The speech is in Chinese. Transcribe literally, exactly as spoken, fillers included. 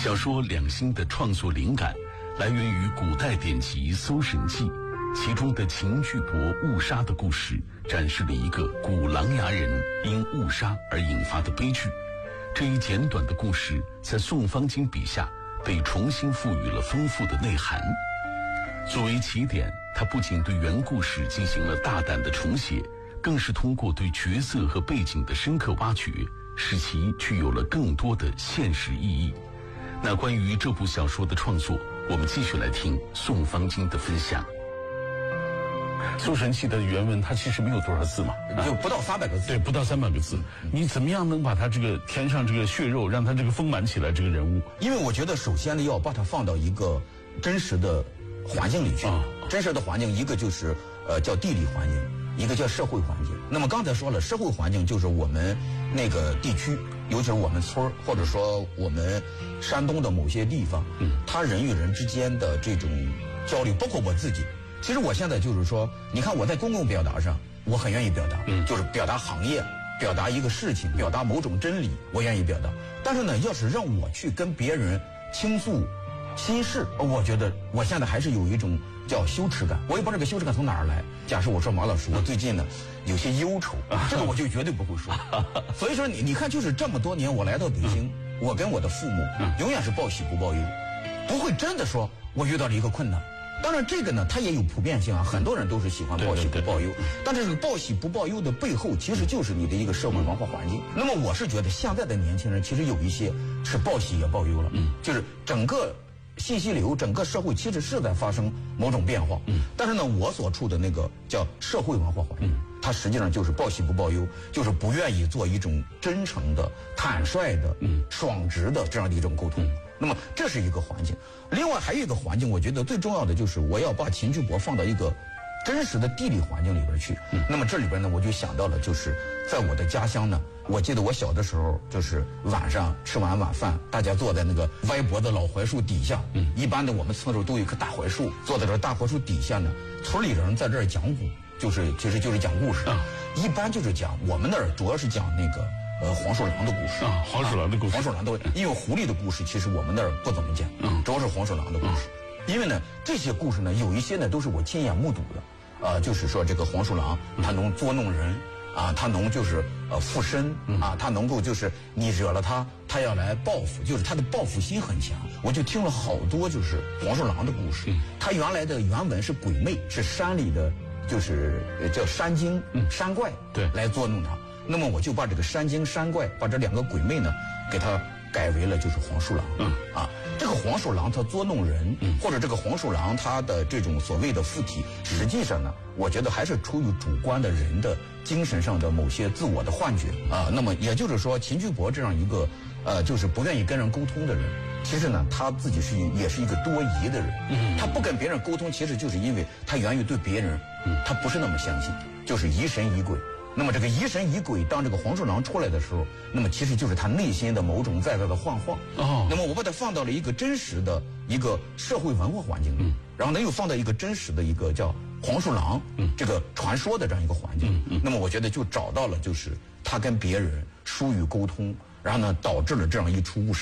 小说《两星》的创作灵感来源于古代典籍《搜神记》，其中的秦巨伯误杀的故事，展示了一个古琅琊人因误杀而引发的悲剧。这一简短的故事，在宋方金笔下被重新赋予了丰富的内涵。作为起点，他不仅对原故事进行了大胆的重写，更是通过对角色和背景的深刻挖掘，使其具有了更多的现实意义。那关于这部小说的创作，我们继续来听宋方金的分享。《搜神记》的原文它其实没有多少字嘛， 就不到三百个字。 对，不到三百个字。你怎么样能把它这个填上这个血肉，让它这个丰满起来这个人物？ 因为我觉得首先呢，要把它放到一个真实的环境里去。 哦、 真实的环境，一个就是呃叫地理环境，一个叫社会环境。那么刚才说了，社会环境就是我们那个地区，尤其是我们村儿，或者说我们山东的某些地方，嗯，他人与人之间的这种交流，包括我自己。其实我现在就是说，你看我在公共表达上，我很愿意表达，嗯，就是表达行业，表达一个事情，表达某种真理，我愿意表达。但是呢，要是让我去跟别人倾诉心事，我觉得我现在还是有一种叫羞耻感。我也不知道这个羞耻感从哪儿来。假设我说马老师，我最近呢有些忧愁，这个我就绝对不会说。所以说你你看，就是这么多年我来到北京，我跟我的父母永远是报喜不报忧，不会真的说我遇到了一个困难。当然这个呢它也有普遍性啊，很多人都是喜欢报喜不报忧，但是这个报喜不报忧的背后其实就是你的一个社会文化环境。那么我是觉得现在的年轻人其实有一些是报喜也报忧了，嗯，就是整个信息流，整个社会其实是在发生某种变化，嗯，但是呢我所处的那个叫社会文化环境，它实际上就是报喜不报忧，就是不愿意做一种真诚的、坦率的、嗯、爽直的这样的一种沟通。那么这是一个环境。另外还有一个环境，我觉得最重要的就是我要把秦巨伯放到一个真实的地理环境里边去。嗯、那么这里边呢，我就想到了，就是在我的家乡呢，我记得我小的时候，就是晚上吃完晚饭，大家坐在那个歪脖的老槐树底下。嗯，一般的我们村头都有一棵大槐树，坐在这大槐树底下呢，村里人在这儿讲古，就是其实就是讲故事。啊，一般就是讲我们那儿主要是讲那个。呃，黄鼠狼的故事啊，黄鼠狼的故事， 黄鼠狼的，因为狐狸的故事其实我们那儿不怎么讲，嗯，主要是黄鼠狼的故事。嗯、因为呢，这些故事呢，有一些呢都是我亲眼目睹的，呃，就是说这个黄鼠狼它能捉弄人，啊，它能就是呃附身，啊，它能够就是你惹了它，它要来报复，就是它的报复心很强。我就听了好多就是黄鼠狼的故事，它原来的原文是鬼魅，是山里的，就是叫山精、山怪，对，来捉弄它。那么我就把这个山精山怪，把这两个鬼魅呢，给它改为了就是黄鼠狼。嗯啊，这个黄鼠狼它捉弄人，嗯，或者这个黄鼠狼它的这种所谓的附体，实际上呢，我觉得还是出于主观的人的精神上的某些自我的幻觉啊。那么也就是说，秦巨伯这样一个呃，就是不愿意跟人沟通的人，其实呢，他自己是也是一个多疑的人。嗯，他不跟别人沟通，其实就是因为他源于对别人，嗯，他不是那么相信，就是疑神疑鬼。那么这个疑神疑鬼，当这个黄鼠狼出来的时候，那么其实就是他内心的某种在在的幻化。哦，那么我把它放到了一个真实的一个社会文化环境里，嗯、然后呢又放到一个真实的一个叫黄鼠狼、嗯、这个传说的这样一个环境。嗯嗯、那么我觉得就找到了就是他跟别人疏于沟通，然后呢导致了这样一出